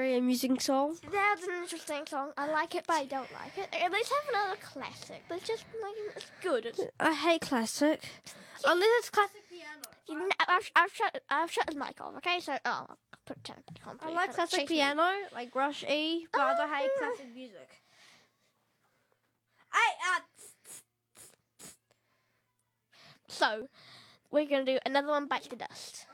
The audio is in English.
very amusing song. That's an interesting song. I like it, but I don't like it. Let's have another classic. Let's just like it's good. I hate classic. Unless it's classic piano. I've shut his mic off. Okay, so I'll pretend I can't. I like classic piano, like Rush E, but I hate classic music. So we're gonna do another one. Bite the Dust.